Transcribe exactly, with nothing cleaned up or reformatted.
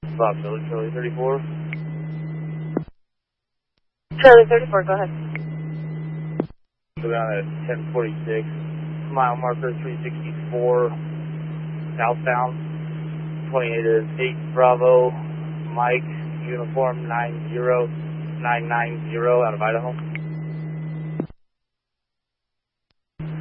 Bob Village, Charlie thirty-four. Charlie thirty-four, go ahead. Go down at ten forty-six, mile marker three sixty-four, southbound, twenty-eight is eight Bravo, Mike, uniform nine zero nine nine zero out of Idaho.